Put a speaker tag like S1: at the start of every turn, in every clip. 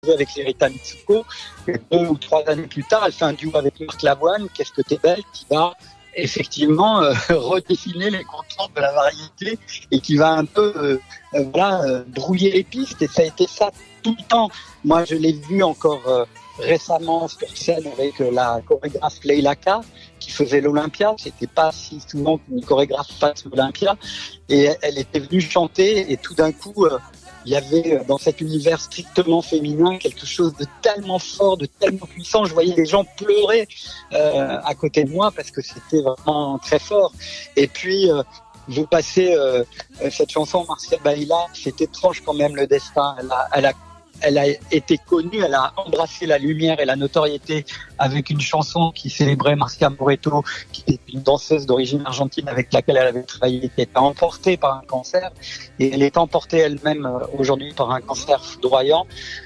S1: avec Lerita Mitsuko. Et 2 ou 3 années plus tard, elle fait un duo avec Marc Lavoine, Qu'est-ce que t'es belle, qui va effectivement redessiner les contours de la variété et qui va un peu brouiller les pistes. Et ça a été ça tout le temps. Moi, je l'ai vu encore récemment sur scène avec la chorégraphe Leila K, qui faisait l'Olympia. C'était pas si souvent qu'une chorégraphe fasse l'Olympia. Et elle était venue chanter et tout d'un coup, il y avait dans cet univers strictement féminin quelque chose de tellement fort, de tellement puissant. Je voyais les gens pleurer à côté de moi parce que c'était vraiment très fort. Et puis, vous passez cette chanson, Marcia Baila, c'est étrange quand même le destin. Elle a été connue, elle a embrassé la lumière et la notoriété avec une chanson qui célébrait Marcia Moreto, qui est une danseuse d'origine argentine avec laquelle elle avait travaillé, qui était emportée par un cancer. Et elle est emportée elle-même aujourd'hui par un cancer foudroyant.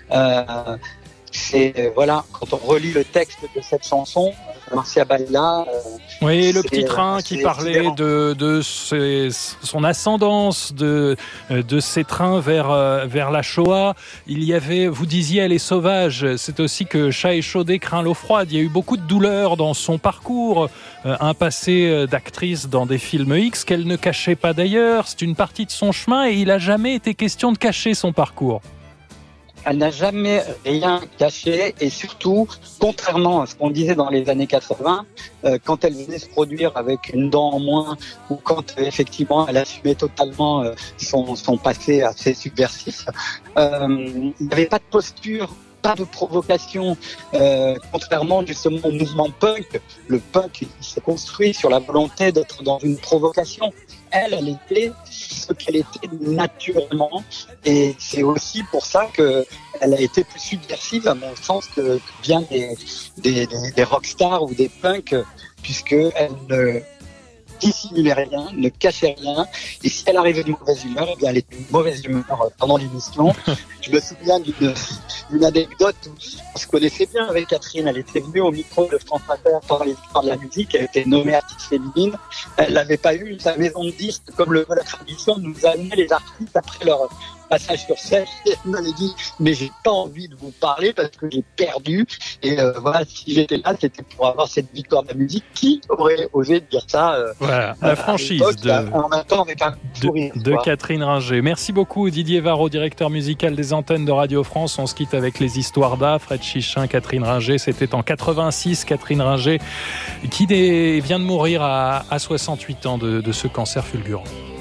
S1: Quand on relit le texte de cette chanson, Marcia Baila.
S2: Oui, le petit train qui parlait de son ascendance, de ses trains vers la Shoah. Il y avait, vous disiez, elle est sauvage. C'est aussi que chat échaudé craint l'eau froide. Il y a eu beaucoup de douleurs dans son parcours, un passé d'actrice dans des films X qu'elle ne cachait pas d'ailleurs. C'est une partie de son chemin et il n'a jamais été question de cacher son parcours.
S1: Elle n'a jamais rien caché et surtout, contrairement à ce qu'on disait dans les années 80, quand elle venait se produire avec une dent en moins ou quand effectivement elle assumait totalement son passé assez subversif, il n'y avait pas de posture, pas de provocation, contrairement justement au mouvement punk. Le punk il s'est construit sur la volonté d'être dans une provocation. Elle était ce qu'elle était naturellement et c'est aussi pour ça que elle a été plus subversive à mon sens que bien des rockstars ou des punks, puisque elle ne dissimulait rien, ne cachait rien, et si elle arrivait de mauvaise humeur, eh bien elle était de mauvaise humeur pendant l'émission. Je me souviens d'une anecdote où on se connaissait bien avec Catherine. Elle était venue au micro de France Inter pendant les histoires de la musique. Elle était nommée artiste féminine. Elle n'avait pas eu sa maison de disques comme le veut la tradition, nous amener les artistes après leur passage sur scène. Elle m'avait dit mais j'ai pas envie de vous parler parce que j'ai perdu. Et si j'étais là, c'était pour avoir cette victoire de la musique. Qui aurait osé dire ça
S2: Voilà, la franchise
S1: en même temps avec un sourire
S2: de Catherine Ringer. Merci beaucoup Didier Varro, directeur musical des antennes de Radio France. On se quitte avec les histoires d'A, Fred Chichin, Catherine Ringer. C'était en 86, Catherine Ringer qui vient de mourir à 68 ans de ce cancer fulgurant.